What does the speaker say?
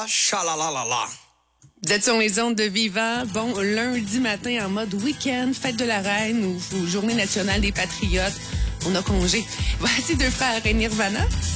Cha-la-la-la-la. Vous êtes sur les ondes de Vivant. Bon, lundi matin en mode week-end, fête de la reine ou journée nationale des patriotes. On a congé. Voici deux frères et Nirvana.